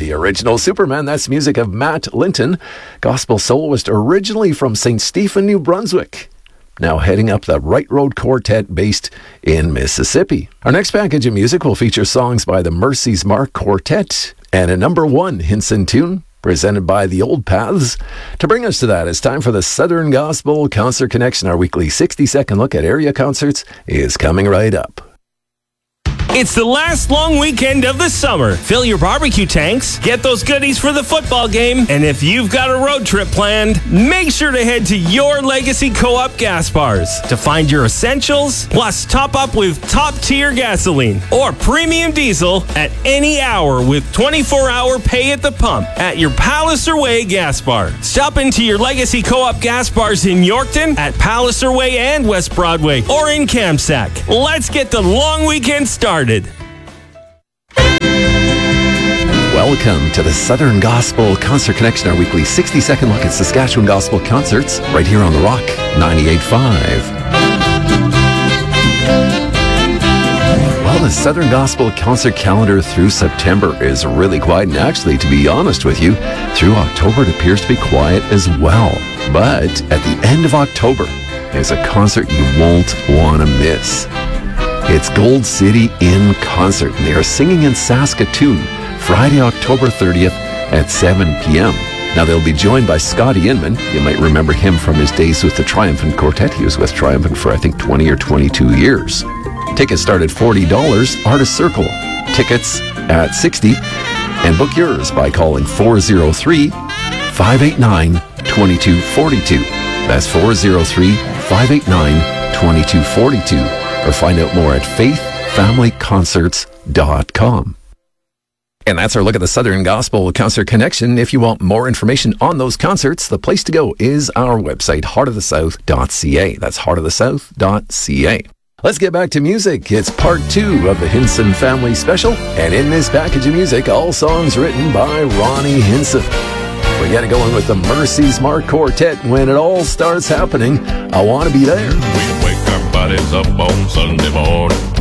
the original Superman. That's music of Matt Linton, gospel soloist originally from St. Stephen, New Brunswick. Now heading up the Right Road Quartet based in Mississippi. Our next package of music will feature songs by the Mercy's Mark Quartet and a number one Hinson tune presented by the Old Paths. To bring us to that, it's time for the Southern Gospel Concert Connection. Our weekly 60-second look at area concerts is coming right up. It's the last long weekend of the summer. Fill your barbecue tanks, get those goodies for the football game, and if you've got a road trip planned, make sure to head to your Legacy Co-op gas bars to find your essentials, plus top up with top-tier gasoline or premium diesel at any hour with 24-hour pay at the pump at your Palliser Way gas bar. Stop into your Legacy Co-op gas bars in Yorkton, at Palliser Way and West Broadway, or in Kamsack. Let's get the long weekend started. Welcome to the Southern Gospel Concert Connection, our weekly 60-second look at Saskatchewan Gospel concerts, right here on The Rock 98.5. Well, the Southern Gospel concert calendar through September is really quiet, and actually, to be honest with you, through October it appears to be quiet as well. But at the end of October is a concert you won't want to miss. It's Gold City in concert, and they are singing in Saskatoon Friday, October 30th at 7 p.m. Now, they'll be joined by Scotty Inman. You might remember him from his days with the Triumphant Quartet. He was with Triumphant for, I think, 20 or 22 years. Tickets start at $40, Artist Circle. Tickets at $60. And book yours by calling 403-589-2242. That's 403-589-2242. Or find out more at faithfamilyconcerts.com. And that's our look at the Southern Gospel Concert Connection. If you want more information on those concerts, the place to go is our website, heartofthesouth.ca. That's heartofthesouth.ca. Let's get back to music. It's part 2 of the Hinson Family Special. And in this package of music, all songs written by Ronnie Hinson. We got it going with the Mercy's Mark Quartet. When it all starts happening, I want to be there. We wake our bodies up on Sunday morning.